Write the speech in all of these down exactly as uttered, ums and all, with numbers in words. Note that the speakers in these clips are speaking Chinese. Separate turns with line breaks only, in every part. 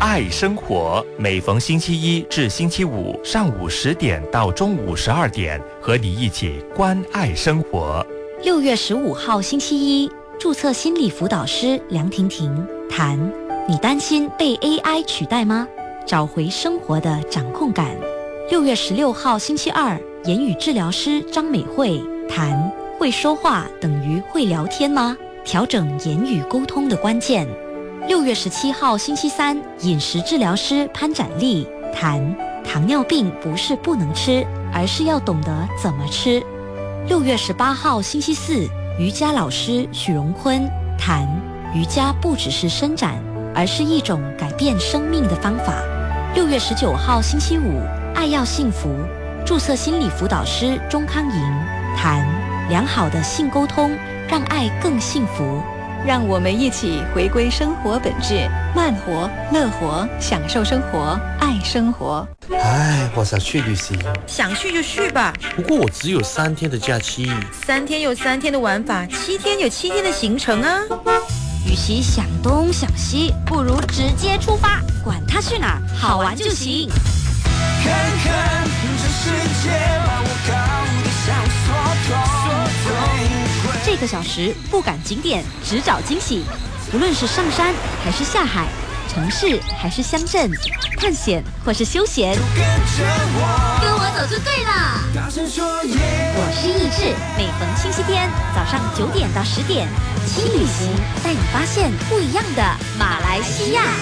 爱生活，每逢星期一至星期五上午十点到中午十二点，和你一起关爱生活。
六月十五号星期一，注册心理辅导师梁婷婷谈：你担心被 A I 取代吗？找回生活的掌控感。六月十六号星期二，言语治疗师张美惠谈：会说话等于会聊天吗？调整言语沟通的关键。六月十七号星期三，饮食治疗师潘展丽谈：糖尿病不是不能吃，而是要懂得怎么吃。六月十八号星期四，瑜伽老师许荣坤谈：瑜伽不只是伸展，而是一种改变生命的方法。六月十九号星期五，爱要幸福，注册心理辅导师钟康莹谈：良好的性沟通让爱更幸福。
让我们一起回归生活本质，慢活、乐活，享受生活，爱生活。
唉，我想去旅行。
想去就去吧。
不过我只有三天的假期。
三天有三天的玩法，七天有七天的行程啊。
与其想东想西，不如直接出发，管他去哪儿，好玩就行。
看看这世界，把我搞得像说痛。
这个小时不赶景点，只找惊喜。无论是上山还是下海，城市还是乡镇，探险或是休闲，
跟着我，
跟我走就对了。
大声说耶！
我是易志，每逢星期天早上九点到十点，轻旅行带你发现不一样的马来西亚。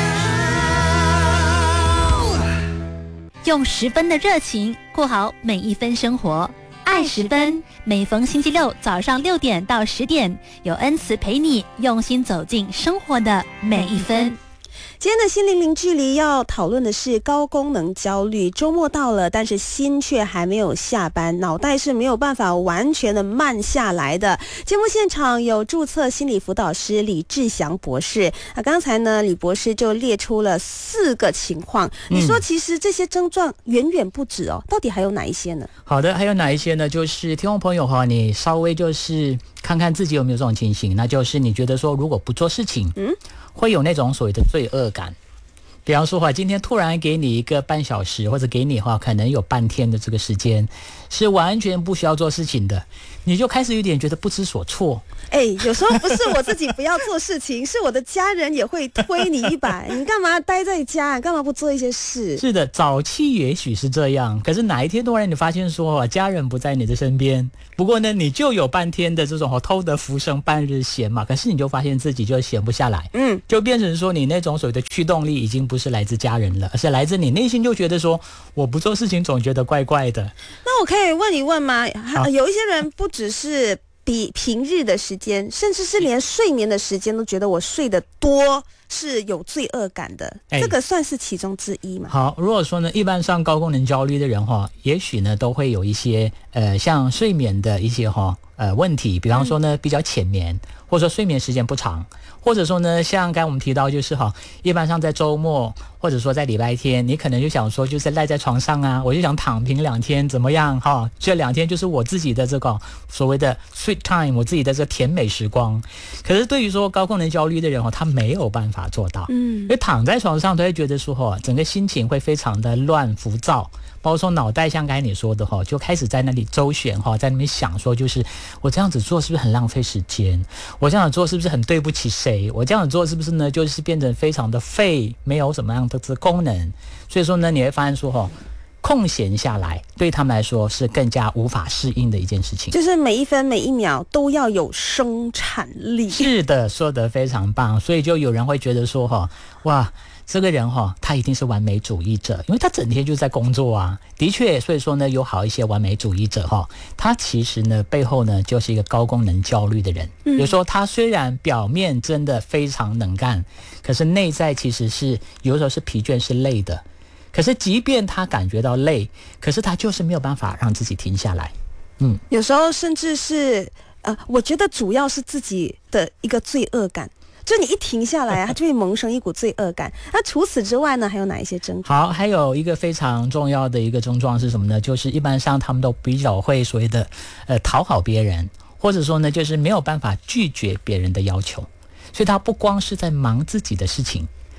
用十分的热情过好每一分生活。爱十分，每逢星期六早上六点到十点，有恩慈陪你用心走进生活的每一分。
今天的心灵零距离要讨论的是高功能焦虑。周末到了，但是心却还没有下班，脑袋是没有办法完全的慢下来的。节目现场有注册心理辅导师李志祥博士。啊，刚才呢，李博士就列出了四个情况。你说其实这些症状远远不止哦，到底还有哪一些呢？
好的，还有哪一些呢？就是听众朋友哈，你稍微就是看看自己有没有这种情形，那就是你觉得说如果不做事情，嗯。会有那种所谓的罪恶感，比方说话，今天突然给你一个半小时，或者给你话可能有半天的这个时间，是完全不需要做事情的，你就开始有点觉得不知所措。
哎，有时候不是我自己不要做事情，是我的家人也会推你一把。你干嘛待在家？干嘛不做一些事？
是的，早期也许是这样，可是哪一天突然你发现说家人不在你的身边，不过呢你就有半天的这种偷得浮生半日闲嘛，可是你就发现自己就闲不下来，嗯，就变成说你那种所谓的驱动力已经不是来自家人了，而是来自你内心就觉得说我不做事情总觉得怪怪的。
那我可以问一问吗？有一些人不只是比平日的时间，甚至是连睡眠的时间都觉得我睡得多是有罪恶感的，这个算是其中之一嘛？
好，如果说呢，一般上高功能焦虑的人哈，也许呢都会有一些呃像睡眠的一些哈呃问题，比方说呢比较浅眠，或者说睡眠时间不长，或者说呢像刚才我们提到就是哈，一般上在周末或者说在礼拜天，你可能就想说就是赖在床上啊，我就想躺平两天怎么样哈？这两天就是我自己的这个所谓的 sweet time， 我自己的这个甜美时光。可是对于说高功能焦虑的人哈，他没有办法做到，嗯，因为躺在床上都会觉得说哈，整个心情会非常的乱浮躁，包括说脑袋像刚才你说的哈，就开始在那里周旋哈，在那边想说就是我这样子做是不是很浪费时间？我这样子做是不是很对不起谁？我这样子做是不是呢就是变得非常的废，没有什么样的这功能？所以说呢，你会发现说哈，空闲下来对他们来说是更加无法适应的一件事情，
就是每一分每一秒都要有生产力。
是的，说得非常棒。所以就有人会觉得说哈，哇，这个人哈，他一定是完美主义者，因为他整天就在工作啊。的确，所以说呢，有好一些完美主义者哈，他其实呢背后呢就是一个高功能焦虑的人。嗯，比如说他虽然表面真的非常能干，可是内在其实是有时候是疲倦是累的。可是即便他感觉到累，可是他就是没有办法让自己停下来。嗯，
有时候甚至是呃，我觉得主要是自己的一个罪恶感。就你一停下来，它就会萌生一股罪恶感。那除此之外呢，还有哪一些症状？
好，还有一个非常重要的一个症状是什么呢？就是一般上他们都比较会所谓的呃讨好别人，或者说呢就是没有办法拒绝别人的要求。所以他不光是在忙自己的事情，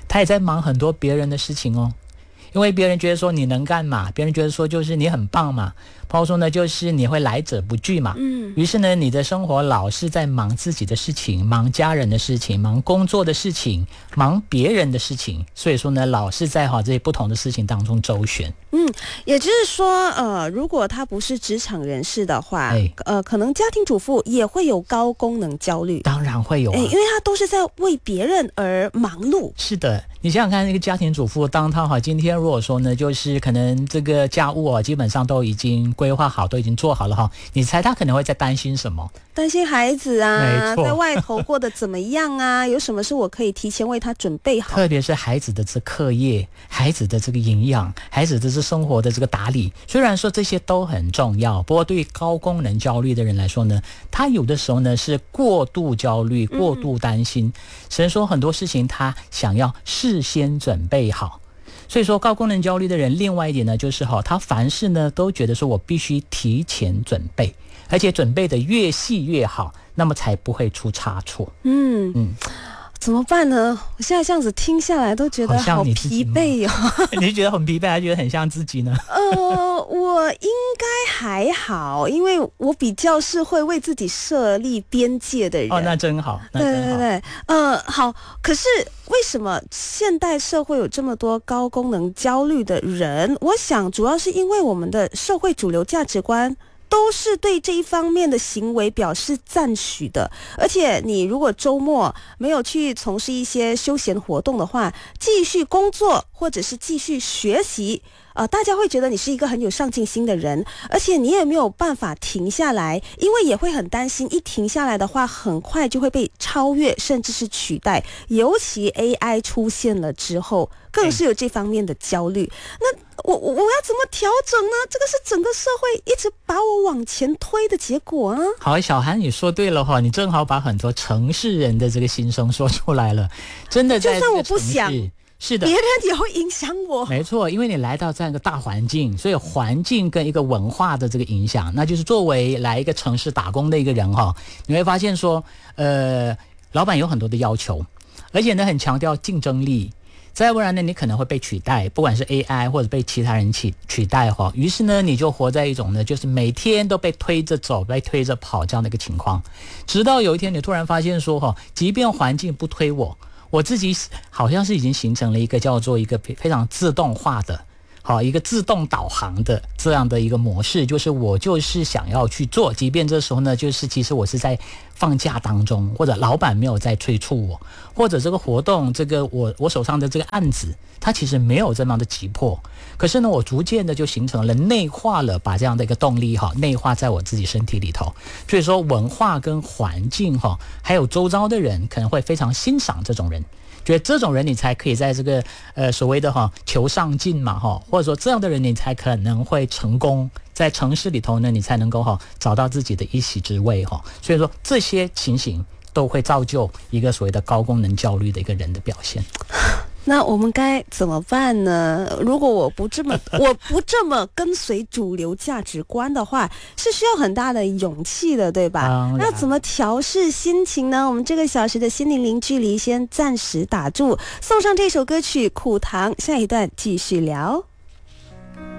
他也在忙很多别人的事情哦。因为别人觉得说你能干嘛，别人觉得说就是你很棒嘛，包括说呢就是你会来者不拒嘛，嗯，于是呢你的生活老是在忙自己的事情，忙家人的事情，忙工作的事情，忙别人的事情，所以说呢老是在哈这些不同的事情当中周旋。
嗯，也就是说呃如果他不是职场人士的话、哎、呃可能家庭主妇也会有高功能焦虑。
当然会有、啊哎、
因为他都是在为别人而忙碌。
是的，你想想看那个家庭主妇，当他哈今天如果说呢就是可能这个家务啊基本上都已经规划好，都已经做好了哈，你猜他可能会在担心什么？
担心孩子啊，在外头过得怎么样啊有什么是我可以提前为他准备好？
特别是孩子的这课业，孩子的这个营养，孩子的这生活的这个打理，虽然说这些都很重要，不过对于高功能焦虑的人来说呢，他有的时候呢是过度焦虑，过度担心，嗯、甚至说很多事情他想要事先准备好。所以说高功能焦虑的人另外一点呢就是哈，他凡事呢都觉得说我必须提前准备，而且准备的越细越好，那么才不会出差错。嗯嗯，
怎么办呢？我现在这样子听下来都觉得好疲惫哦。
你觉得很疲惫还觉得很像自己呢？
呃，我应该还好，因为我比较是会为自己设立边界的人。
哦，那真好，那真好。
对对对，呃，好。可是为什么现代社会有这么多高功能焦虑的人？我想主要是因为我们的社会主流价值观都是对这一方面的行为表示赞许的，而且你如果周末没有去从事一些休闲活动的话，继续工作或者是继续学习，呃，大家会觉得你是一个很有上进心的人，而且你也没有办法停下来，因为也会很担心一停下来的话很快就会被超越甚至是取代，尤其 A I 出现了之后更是有这方面的焦虑。那我我我要怎么调整呢？这个是整个社会一直把我往前推的结果啊。
好，小韩你说对了哈，你正好把很多城市人的这个心声说出来了。真的在这个城市，就算我不想，
是的，别人也会影响我。
没错，因为你来到这样一个大环境，所以环境跟一个文化的这个影响，那就是作为来一个城市打工的一个人哈，你会发现说，呃，老板有很多的要求，而且呢很强调竞争力。再不然呢，你可能会被取代，不管是 A I 或者被其他人取取代哈。于是呢，你就活在一种呢，就是每天都被推着走、被推着跑这样的一个情况。直到有一天，你突然发现说哈，即便环境不推我，我自己好像是已经形成了一个叫做一个非常自动化的。好，一个自动导航的这样的一个模式，就是我就是想要去做，即便这时候呢，就是其实我是在放假当中，或者老板没有在催促我，或者这个活动，这个我我手上的这个案子，它其实没有这么的急迫，可是呢，我逐渐的就形成了内化了，把这样的一个动力哈内化在我自己身体里头。所以说，文化跟环境哈，还有周遭的人可能会非常欣赏这种人。觉得这种人你才可以在这个呃所谓的哈求上进嘛哈，或者说这样的人你才可能会成功，在城市里头呢你才能够哈找到自己的一席之位哈。所以说这些情形都会造就一个所谓的高功能焦虑的一个人的表现。
那我们该怎么办呢？如果我不这么我不这么跟随主流价值观的话，是需要很大的勇气的，对吧？那怎么调试心情呢？我们这个小时的心灵零距离先暂时打住，送上这首歌曲《苦糖》，下一段继续聊。